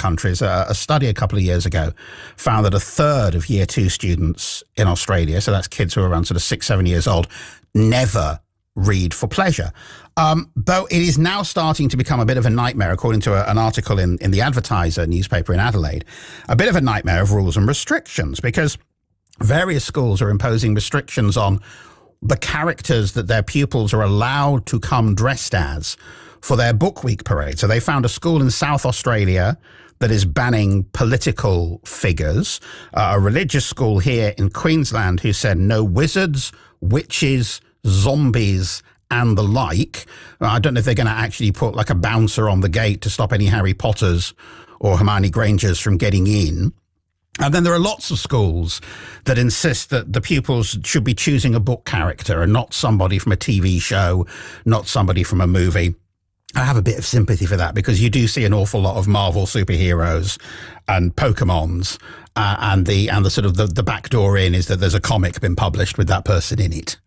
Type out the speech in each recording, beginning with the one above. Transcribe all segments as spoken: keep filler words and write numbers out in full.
countries. A, a study a couple of years ago found that a third of year two students in Australia, so that's kids who are around sort of six, seven years old, never read for pleasure. Um, though it is now starting to become a bit of a nightmare, according to a, an article in, in the Advertiser newspaper in Adelaide, a bit of a nightmare of rules and restrictions, because various schools are imposing restrictions on the characters that their pupils are allowed to come dressed as for their book week parade. So they found a school in South Australia that is banning political figures, uh, a religious school here in Queensland who said no wizards, witches, zombies and the like. I don't know if they're going to actually put like a bouncer on the gate to stop any Harry Potters or Hermione Grangers from getting in. And then there are lots of schools that insist that the pupils should be choosing a book character and not somebody from a T V show, not somebody from a movie. I have a bit of sympathy for that, because you do see an awful lot of Marvel superheroes and Pokemons, uh, and the and the sort of the, the back door in is that there's a comic been published with that person in it.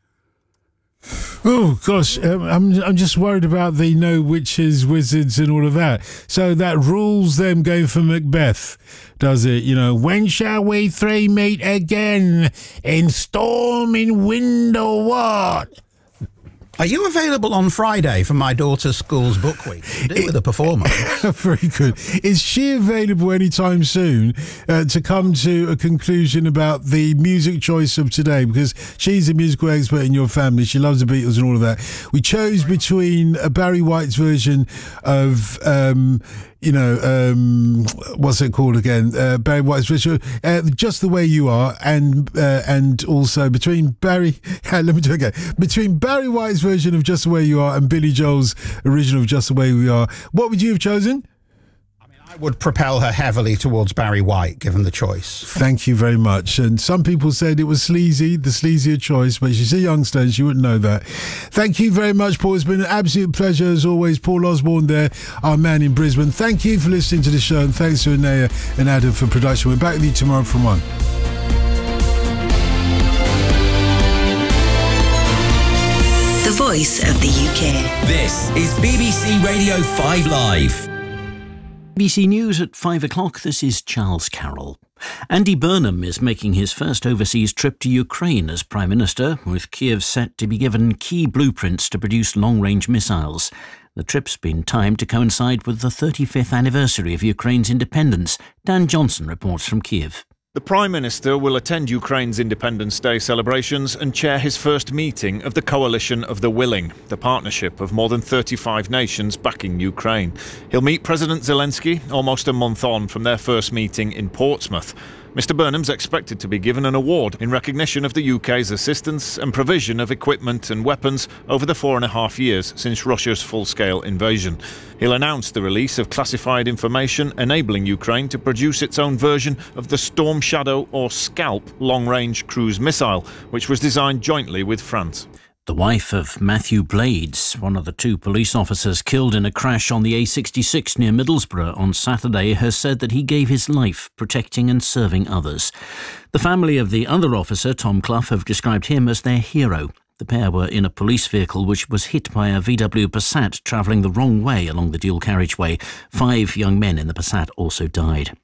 Oh gosh, um, I'm I'm just worried about the no witches, wizards, and all of that. So that rules them going for Macbeth, does it? You know, when shall we three meet again in storming window what? Are you available on Friday for my daughter's school's book week? Do it with a performer. Very good. Is she available anytime soon uh, to come to a conclusion about the music choice of today? Because she's a musical expert in your family. She loves the Beatles and all of that. We chose between a Barry White's version of... Um, you know, um, what's it called again? Uh, Barry White's version, uh, Just the Way You Are, and uh, and also between Barry, let me do it again, between Barry White's version of Just the Way You Are and Billy Joel's original of Just the Way We Are, what would you have chosen? I would propel her heavily towards Barry White, given the choice. Thank you very much. And some people said it was sleazy, the sleazier choice, but she's a youngster and she wouldn't know that. Thank you very much, Paul. It's been an absolute pleasure as always. Paul Osborne there, our man in Brisbane. Thank you for listening to the show, and thanks to Anaya and Adam for production. We're back with you tomorrow from one. The voice of the U K. This is B B C Radio five Live. B B C News at five o'clock, this is Charles Carroll. Andy Burnham is making his first overseas trip to Ukraine as Prime Minister, with Kiev set to be given key blueprints to produce long-range missiles. The trip's been timed to coincide with the thirty-fifth anniversary of Ukraine's independence. Dan Johnson reports from Kiev. The Prime Minister will attend Ukraine's Independence Day celebrations and chair his first meeting of the Coalition of the Willing, the partnership of more than thirty-five nations backing Ukraine. He'll meet President Zelensky almost a month on from their first meeting in Portsmouth. Mister Burnham's expected to be given an award in recognition of the U K's assistance and provision of equipment and weapons over the four and a half years since Russia's full-scale invasion. He'll announce the release of classified information enabling Ukraine to produce its own version of the Storm Shadow or Scalp long-range cruise missile, which was designed jointly with France. The wife of Matthew Blades, one of the two police officers killed in a crash on the A sixty-six near Middlesbrough on Saturday, has said that he gave his life protecting and serving others. The family of the other officer, Tom Clough, have described him as their hero. The pair were in a police vehicle which was hit by a V W Passat travelling the wrong way along the dual carriageway. Five young men in the Passat also died.